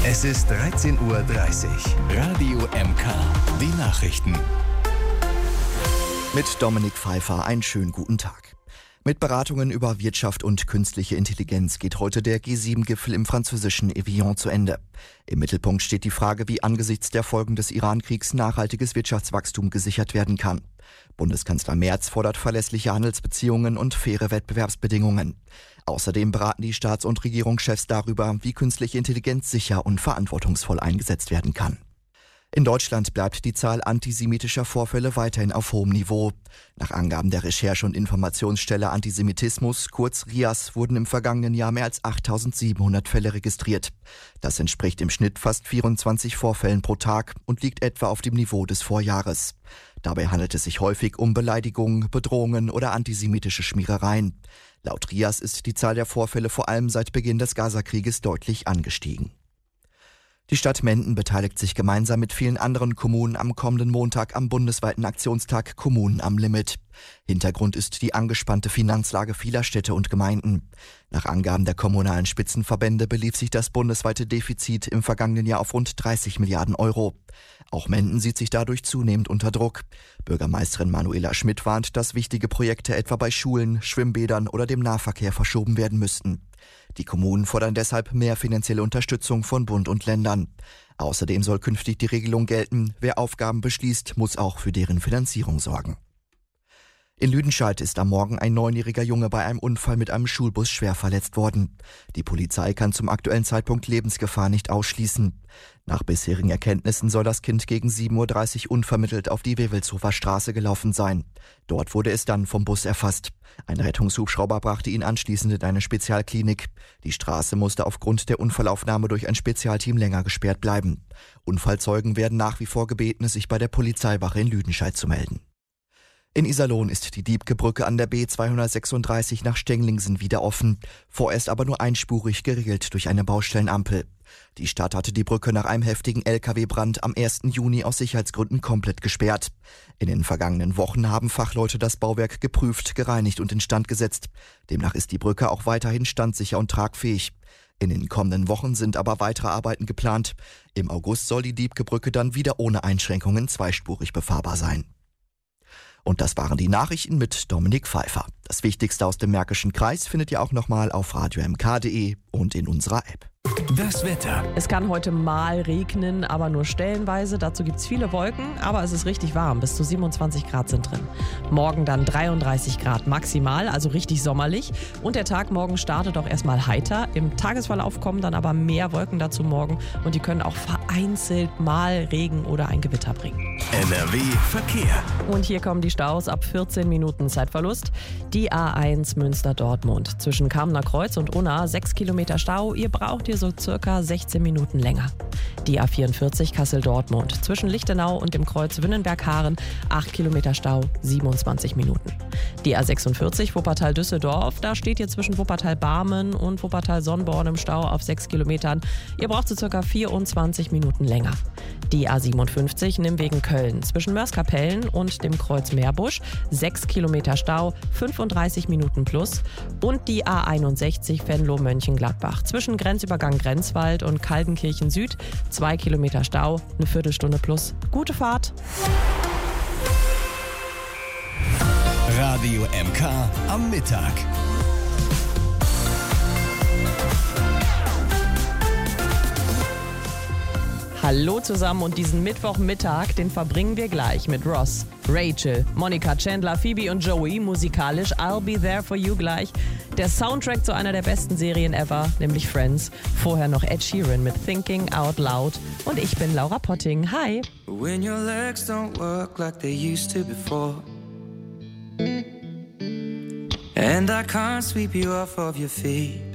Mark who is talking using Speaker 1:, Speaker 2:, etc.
Speaker 1: Es ist 13:30 Uhr. Radio MK. Die Nachrichten.
Speaker 2: Mit Dominik Pfeiffer einen schönen guten Tag. Mit Beratungen über Wirtschaft und künstliche Intelligenz geht heute der G7-Gipfel im französischen Evian zu Ende. Im Mittelpunkt steht die Frage, wie angesichts der Folgen des Iran-Kriegs nachhaltiges Wirtschaftswachstum gesichert werden kann. Bundeskanzler Merz fordert verlässliche Handelsbeziehungen und faire Wettbewerbsbedingungen. Außerdem beraten die Staats- und Regierungschefs darüber, wie künstliche Intelligenz sicher und verantwortungsvoll eingesetzt werden kann. In Deutschland bleibt die Zahl antisemitischer Vorfälle weiterhin auf hohem Niveau. Nach Angaben der Recherche- und Informationsstelle Antisemitismus, kurz RIAS, wurden im vergangenen Jahr mehr als 8.700 Fälle registriert. Das entspricht im Schnitt fast 24 Vorfällen pro Tag und liegt etwa auf dem Niveau des Vorjahres. Dabei handelt es sich häufig um Beleidigungen, Bedrohungen oder antisemitische Schmierereien. Laut RIAS ist die Zahl der Vorfälle vor allem seit Beginn des Gazakrieges deutlich angestiegen. Die Stadt Menden beteiligt sich gemeinsam mit vielen anderen Kommunen am kommenden Montag am bundesweiten Aktionstag Kommunen am Limit. Hintergrund ist die angespannte Finanzlage vieler Städte und Gemeinden. Nach Angaben der kommunalen Spitzenverbände belief sich das bundesweite Defizit im vergangenen Jahr auf rund 30 Milliarden Euro. Auch Menden sieht sich dadurch zunehmend unter Druck. Bürgermeisterin Manuela Schmidt warnt, dass wichtige Projekte etwa bei Schulen, Schwimmbädern oder dem Nahverkehr verschoben werden müssten. Die Kommunen fordern deshalb mehr finanzielle Unterstützung von Bund und Ländern. Außerdem soll künftig die Regelung gelten, wer Aufgaben beschließt, muss auch für deren Finanzierung sorgen. In Lüdenscheid ist am Morgen ein 9-jähriger Junge bei einem Unfall mit einem Schulbus schwer verletzt worden. Die Polizei kann zum aktuellen Zeitpunkt Lebensgefahr nicht ausschließen. Nach bisherigen Erkenntnissen soll das Kind gegen 7:30 Uhr unvermittelt auf die Wewelshofer Straße gelaufen sein. Dort wurde es dann vom Bus erfasst. Ein Rettungshubschrauber brachte ihn anschließend in eine Spezialklinik. Die Straße musste aufgrund der Unfallaufnahme durch ein Spezialteam länger gesperrt bleiben. Unfallzeugen werden nach wie vor gebeten, sich bei der Polizeiwache in Lüdenscheid zu melden. In Iserlohn ist die Diebke-Brücke an der B236 nach Stenglingsen wieder offen, vorerst aber nur einspurig geregelt durch eine Baustellenampel. Die Stadt hatte die Brücke nach einem heftigen LKW-Brand am 1. Juni aus Sicherheitsgründen komplett gesperrt. In den vergangenen Wochen haben Fachleute das Bauwerk geprüft, gereinigt und instand gesetzt. Demnach ist die Brücke auch weiterhin standsicher und tragfähig. In den kommenden Wochen sind aber weitere Arbeiten geplant. Im August soll die Diebke-Brücke dann wieder ohne Einschränkungen zweispurig befahrbar sein. Und das waren die Nachrichten mit Dominik Pfeiffer. Das Wichtigste aus dem Märkischen Kreis findet ihr auch nochmal auf radiomk.de und in unserer App.
Speaker 1: Das Wetter.
Speaker 3: Es kann heute mal regnen, aber nur stellenweise. Dazu gibt es viele Wolken, aber es ist richtig warm. Bis zu 27 Grad sind drin. Morgen dann 33 Grad maximal, also richtig sommerlich. Und der Tag morgen startet auch erstmal heiter. Im Tagesverlauf kommen dann aber mehr Wolken dazu morgen und die können auch vereinzelt mal Regen oder ein Gewitter bringen.
Speaker 1: NRW Verkehr.
Speaker 3: Und hier kommen die Staus ab 14 Minuten Zeitverlust. Die A1 Münster-Dortmund. Zwischen Kamener Kreuz und Unna 6 Kilometer Stau. Ihr braucht hier so circa 16 Minuten länger. Die A44 Kassel-Dortmund. Zwischen Lichtenau und dem Kreuz Wünnenberg-Haaren 8 Kilometer Stau, 27 Minuten. Die A46 Wuppertal-Düsseldorf. Da steht ihr zwischen Wuppertal-Barmen und Wuppertal-Sonnborn im Stau auf 6 Kilometern. Ihr braucht so circa 24 Minuten länger. Die A57 Nimwegen-Köln. Zwischen Mörs-Kapellen und dem Kreuz Meerbusch 6 Kilometer Stau, 35 Minuten plus. Und die A61 Venlo-Mönchengladbach. Zwischen Grenzübergang Grenzwald und Kaldenkirchen Süd 2 Kilometer Stau, eine Viertelstunde plus. Gute Fahrt!
Speaker 1: Radio MK am Mittag.
Speaker 3: Hallo zusammen und diesen Mittwochmittag, den verbringen wir gleich mit Ross, Rachel, Monica, Chandler, Phoebe und Joey, musikalisch I'll Be There For You gleich. Der Soundtrack zu einer der besten Serien ever, nämlich Friends. Vorher noch Ed Sheeran mit Thinking Out Loud und ich bin Laura Potting. Hi!
Speaker 4: When your legs don't work like they used to before, and I can't sweep you off of your feet,